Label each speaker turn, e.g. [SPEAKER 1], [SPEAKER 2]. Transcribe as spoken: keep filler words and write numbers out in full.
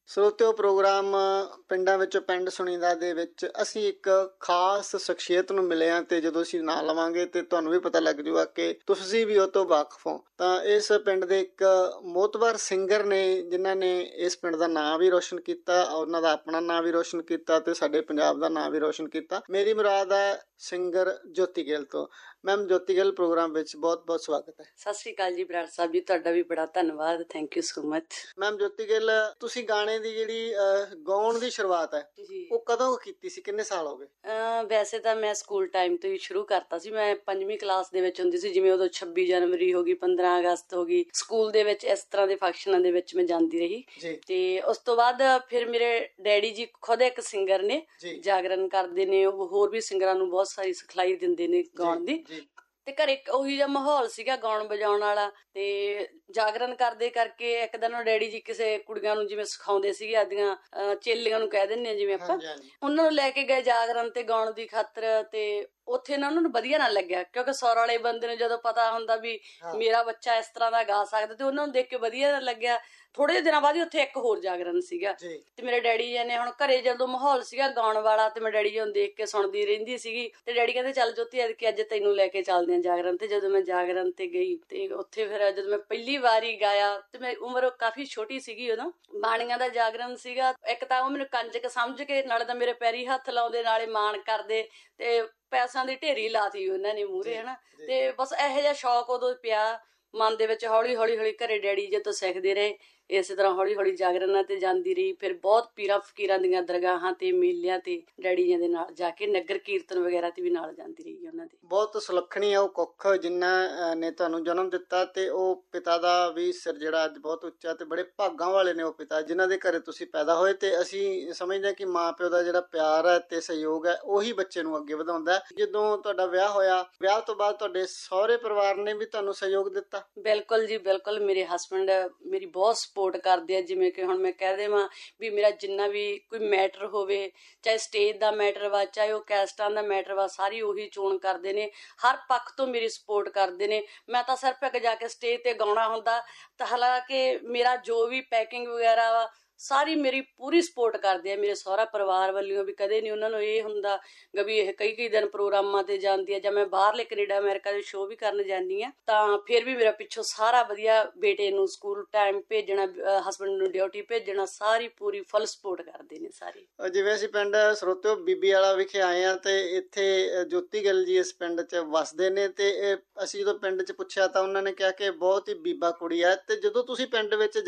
[SPEAKER 1] ਸਰੋਤਿਓ programme ਪਿੰਡਾਂ ਵਿੱਚੋਂ ਪਿੰਡ ਸੁਣੀਦਾ ਦੇ ਵਿੱਚ ਅਸੀਂ ਇੱਕ ਖਾਸ ਸ਼ਖਸੀਅਤ ਨੂੰ ਮਿਲੇ ਹਾਂ ਤੇ ਜਦੋਂ ਅਸੀਂ ਨਾਂ ਲਵਾਂਗੇ ਤੇ ਤੁਹਾਨੂੰ ਵੀ ਪਤਾ ਲੱਗ ਜਾਊਗਾ ਕਿ ਤੁਸੀਂ ਵੀ ਉਹ ਤੋਂ ਵਾਕਫ ਹੋ। ਤਾਂ ਇਸ ਪਿੰਡ ਦੇ ਇੱਕ ਮੋਹਤਬਰ ਸਿੰਗਰ ਨੇ ਜਿਨ੍ਹਾਂ ਨੇ ਇਸ ਪਿੰਡ ਦਾ ਨਾਂ ਵੀ ਰੋਸ਼ਨ ਕੀਤਾ, ਉਹਨਾਂ ਦਾ ਆਪਣਾ ਨਾਂ ਵੀ ਰੋਸ਼ਨ ਕੀਤਾ ਤੇ ਸਾਡੇ ਪੰਜਾਬ ਦਾ ਨਾਂ ਵੀ ਰੋਸ਼ਨ ਕੀਤਾ। ਮੇਰੀ ਮੁਰਾਦ ਹੈ ਸਿੰਗਰ ਜੋਤੀ ਗਿੱਲ ਤੋਂ। ਮੈਮ ਜੋਤੀ ਗਿੱਲ ਪ੍ਰੋਗਰਾਮ ਵਿੱਚ ਬਹੁਤ ਬਹੁਤ ਸਵਾਗਤ ਹੈ।
[SPEAKER 2] ਸਤਿ ਸ਼੍ਰੀ ਅਕਾਲ ਜੀ ਬਰਾੜ ਸਾਹਿਬ ਜੀ, ਤੁਹਾਡਾ ਵੀ ਬੜਾ ਧੰਨਵਾਦ, thank you so much.
[SPEAKER 1] Ma'am ਜੋਤੀ ਗਿੱਲ, ਤੁਸੀਂ ਗਾਣੇ ਦੀ ਜਿਹੜੀ ਅਹ, ਗਾਉਣ ਦੀ ਸ਼ੁਰੂਆਤ ਹੈ
[SPEAKER 2] ਜੀ
[SPEAKER 1] ਉਹ ਕਦੋਂ ਕੀਤੀ ਸੀ, ਕਿੰਨੇ ਸਾਲ ਹੋ ਗਏ?
[SPEAKER 2] ਅਹ ਵੈਸੇ ਤਾਂ ਮੈਂ ਸਕੂਲ ਟਾਈਮ ਤੋਂ ਹੀ ਸ਼ੁਰੂ ਕਰਤਾ ਸੀ। ਮੈਂ ਪੰਜਵੀਂ ਕਲਾਸ ਦੇ ਵਿੱਚ ਹੁੰਦੀ ਸੀ, ਜਿਵੇਂ ਉਦੋਂ ਛੱਬੀ ਜਨਵਰੀ ਹੋ ਗਈ, ਪੰਦਰਾਂ ਅਗਸਤ ਹੋ ਗਈ, ਸਕੂਲ ਦੇ ਵਿੱਚ ਇਸ ਤਰ੍ਹਾਂ ਦੇ ਫੰਕਸ਼ਨਾਂ ਦੇ ਵਿੱਚ ਮੈਂ ਜਾਂਦੀ ਰਹੀ
[SPEAKER 1] ਜੀ।
[SPEAKER 2] ਤੇ ਉਸ ਤੋਂ ਬਾਅਦ ਫਿਰ ਮੇਰੇ ਡੈਡੀ ਜੀ ਖੁਦ ਇੱਕ ਸਿੰਗਰ ਨੇ,
[SPEAKER 1] ਜੀ।
[SPEAKER 2] ਜਾਗਰਣ ਕਰਦੇ ਨੇ, ਉਹ ਹੋਰ ਵੀ ਸਿੰਗਰਾਂ ਨੂੰ ਬਹੁਤ ਸਾਰੀ ਸਿਖਲਾਈ ਦਿੰਦੇ ਨੇ ਗਾਉਣ ਦੀ।
[SPEAKER 1] ਜੀ।
[SPEAKER 2] ਤੇ ਘਰੇ ਉਹੀ ਜਿਹਾ ਮਾਹੌਲ ਸੀਗਾ ਗਾਉਣ ਵਜਾਉਣ ਵਾਲਾ, ਤੇ ਜਾਗਰਣ ਕਰਦੇ ਕਰਕੇ ਇੱਕ ਦਿਨ ਡੈਡੀ ਜੀ ਕਿਸੇ ਕੁੜੀਆਂ ਨੂੰ ਜਿਵੇਂ ਸਿਖਾਉਂਦੇ ਸੀਗੇ, ਆਦੀਆਂ ਚੇਲੀਆਂ ਨੂੰ ਕਹਿ ਦਿੰਦੇ ਆ ਜਿਵੇਂ ਆਪਾਂ, ਉਹਨਾਂ ਨੂੰ ਲੈ ਕੇ ਗਏ ਜਾਗਰਣ ਤੇ ਗਾਉਣ ਦੀ ਖਾਤਰ। ਤੇ ਉੱਥੇ ਨਾ ਉਹਨਾਂ ਨੂੰ ਵਧੀਆ ਨਾ ਲੱਗਿਆ, ਕਿਉਂਕਿ ਸੌਰ ਵਾਲੇ ਬੰਦੇ ਨੂੰ ਜਦੋਂ ਪਤਾ ਹੁੰਦਾ ਵੀ ਮੇਰਾ ਬੱਚਾ ਇਸ ਤਰ੍ਹਾਂ ਦਾ ਗਾ ਸਕਦਾ, ਤੇ ਉਹਨਾਂ ਨੂੰ ਦੇਖ ਕੇ ਵਧੀਆ ਲੱਗਿਆ। ਥੋੜੇ ਜਿਹੇ ਦਿਨਾਂ ਬਾਅਦ ਹੀ ਉੱਥੇ ਇੱਕ ਹੋਰ ਜਾਗਰਣ ਸੀਗਾ, ਤੇ ਮੇਰੇ ਡੈਡੀ ਜੀ ਨੇ ਹੁਣ ਘਰੇ ਜਦੋਂ ਮਾਹੌਲ ਸੀਗਾ ਗਾਉਣ ਵਾਲਾ, ਤੇ ਮੈਂ ਡੈਡੀ ਜੀ ਨੂੰ ਦੇਖ ਕੇ ਸੁਣਦੀ ਰਹਿੰਦੀ ਸੀਗੀ। ਤੇ ਡੈਡੀ ਕਹਿੰਦੇ ਚੱਲ ਜੋਤੀ ਐਤਕੀ ਅੱਜ ਤੈਨੂੰ ਲੈ ਕੇ ਚੱਲਦੇ ਆ ਜਾਗਰਣ ਤੇ। ਜਦੋਂ ਮੈਂ ਜਾਗਰਣ ਤੇ ਗਈ ਤੇ ਉੱਥੇ ਫਿਰ ਜਦੋਂ ਮੈਂ ਪਹਿਲੀ ਵਾਰੀ ਗਾਇਆ, ਤੇ ਮੇਰੀ ਉਮਰ ਕਾਫੀ ਛੋਟੀ ਸੀਗੀ ਉਦੋਂ, ਬਾਣੀਆਂ ਦਾ ਜਾਗਰਣ ਸੀਗਾ। ਇੱਕ ਤਾਂ ਉਹ ਮੈਨੂੰ ਕੰਜਕ ਸਮਝ ਕੇ, ਨਾਲੇ ਤਾਂ ਮੇਰੇ ਪੈਰੀ ਹੱਥ ਲਾਉਂਦੇ, ਨਾਲੇ ਮਾਣ ਕਰਦੇ, ਤੇ ਪੈਸਿਆਂ ਦੀ ਢੇਰੀ ਲਾਤੀ ਉਹਨਾਂ ਨੇ ਮੂਹਰੇ, ਹਨਾ। ਤੇ ਬਸ ਇਹੋ ਜਿਹਾ ਸ਼ੌਕ ਉਦੋਂ ਪਿਆ ਮਨ ਦੇ ਵਿੱਚ। ਹੌਲੀ ਹੌਲੀ ਹੌਲੀ ਘਰੇ ਡੈਡੀ ਜੀ ਤੋਂ ਸਿੱਖਦੇ ਰਹੇ, ਇਸੇ ਤਰ੍ਹਾਂ ਹੌਲੀ ਹੌਲੀ ਜਾਗਰਨਾਂ ਤੇ ਜਾਂਦੀ ਰਹੀ। ਫਿਰ ਬਹੁਤ ਪੀਰਾਂ ਫਕੀਰਾਂ ਦੀਆਂ ਦਰਗਾਹਾਂ ਤੇ ਮੇਲਿਆਂ ਤੇ ਡੈਡੀ ਜੀ ਦੇ ਨਾਲ ਜਾ ਕੇ, ਨਗਰ ਕੀਰਤਨ ਵਗੈਰਾ ਤੇ ਵੀ ਨਾਲ ਜਾਂਦੀ ਰਹੀ ਉਹਨਾਂ ਦੇ।
[SPEAKER 1] ਬਹੁਤ ਸੁਲੱਖਣੀ ਆ ਉਹ ਕੁੱਖ ਜਿਨ੍ਹਾਂ ਨੇ ਤੁਹਾਨੂੰ ਜਨਮ ਦਿੱਤਾ, ਤੇ ਉਹ ਪਿਤਾ ਦਾ ਵੀ ਸਿਰ ਜਿਹੜਾ ਅੱਜ ਬਹੁਤ ਉੱਚਾ, ਤੇ ਬੜੇ ਭਾਗਾਂ ਵਾਲੇ ਨੇ ਉਹ ਪਿਤਾ ਜਿਨ੍ਹਾਂ ਦੇ ਘਰੇ ਤੁਸੀਂ ਪੈਦਾ ਹੋਏ। ਤੇ ਅਸੀਂ ਸਮਝਦੇ ਹਾਂ ਕਿ ਮਾਂ ਪਿਓ ਦਾ ਜਿਹੜਾ ਪਿਆਰ ਹੈ ਤੇ ਸਹਿਯੋਗ ਹੈ ਉਹੀ ਬੱਚੇ ਨੂੰ ਅੱਗੇ ਵਧਾਉਂਦਾ ਹੈ। ਜਦੋਂ ਤੁਹਾਡਾ ਵਿਆਹ ਹੋਇਆ, ਵਿਆਹ ਤੋਂ ਬਾਅਦ ਤੁਹਾਡੇ ਸਹੁਰੇ ਪਰਿਵਾਰ ਨੇ ਵੀ ਤੁਹਾਨੂੰ ਸਹਿਯੋਗ ਦਿੱਤਾ?
[SPEAKER 2] ਬਿਲਕੁਲ ਜੀ ਬਿਲਕੁਲ। ਮੇਰੇ ਹਸਬੈਂਡ ਮੇਰੀ ਬਹੁਤ ਸਪੋਰਟ ਕਰਦੇ ਆ। ਜਿਵੇਂ ਕਿ ਹੁਣ ਮੈਂ ਕਹਿ ਦੇਵਾਂ ਵੀ ਮੇਰਾ ਜਿੰਨਾ ਵੀ ਕੋਈ ਮੈਟਰ ਹੋਵੇ, ਚਾਹੇ ਸਟੇਜ ਦਾ ਮੈਟਰ ਵਾ, ਚਾਹੇ ਉਹ ਕੈਸਟਾਂ ਦਾ ਮੈਟਰ ਵਾ, ਸਾਰੀ ਉਹੀ ਚੋਣ ਕਰਦੇ ਨੇ, ਹਰ ਪੱਖ ਤੋਂ ਮੇਰੀ ਸਪੋਰਟ ਕਰਦੇ ਨੇ। ਮੈਂ ਤਾਂ ਸਿਰਫ ਇੱਕ ਜਾ ਕੇ ਸਟੇਜ ਤੇ ਗਾਉਣਾ ਹੁੰਦਾ, ਤਾਂ ਹਾਲਾਂਕਿ ਮੇਰਾ ਜੋ ਵੀ ਪੈਕਿੰਗ ਵਗੈਰਾ ਵਾ ਸਾਰੀ ਮੇਰੀ ਪੂਰੀ ਸਪੋਰਟ ਕਰਦੇ ਆ ਮੇਰੇ ਸਹੁਰਾ ਪਰਿਵਾਰ ਵੱਲੋਂ। ਵੀ ਕਦੇ ਨਹੀਂ ਉਹਨਾਂ ਨੂੰ ਇਹ ਹੁੰਦਾ ਗਾ ਵੀ ਇਹ ਕਈ ਕਈ ਦਿਨ ਪ੍ਰੋਗਰਾਮਾਂ ਤੇ ਜਾਂਦੀ ਆ, ਜਾਂ ਮੈਂ ਬਾਹਰਲੇ ਕੈਨੇਡਾ ਅਮਰੀਕਾ ਦੇ ਸ਼ੋਅ ਵੀ ਕਰਨ ਜਾਂਦੀ ਆ, ਤਾਂ ਫਿਰ ਵੀ ਮੇਰਾ ਪਿੱਛੋਂ ਸਾਰਾ ਵਧੀਆ, ਬੇਟੇ ਨੂੰ ਸਕੂਲ ਟਾਈਮ ਭੇਜਣਾ, ਹਸਬੈਂਡ ਨੂੰ ਡਿਊਟੀ ਭੇਜਣਾ, ਸਾਰੀ ਪੂਰੀ ਫੁੱਲ ਸਪੋਰਟ ਕਰਦੇ ਨੇ ਸਾਰੀ।
[SPEAKER 1] ਜਿਵੇਂ ਅਸੀਂ ਪਿੰਡ ਸਰੋਤਿਓ ਬੀਬੀ ਵਾਲਾ ਵਿਖੇ ਆਏ ਹਾਂ, ਤੇ ਇੱਥੇ ਜੋਤੀ ਗਿੱਲ ਜੀ ਇਸ ਪਿੰਡ 'ਚ ਵਸਦੇ ਨੇ, ਤੇ ਅਸੀਂ ਜਦੋਂ ਪਿੰਡ 'ਚ ਪੁੱਛਿਆ ਤਾਂ ਉਹਨਾਂ ਨੇ ਕਿਹਾ ਕਿ ਬਹੁਤ ਹੀ ਬੀਬਾ ਕੁੜੀ ਹੈ। ਤੇ ਜਦੋਂ ਤੁਸੀਂ ਪਿੰਡ ਵਿੱਚ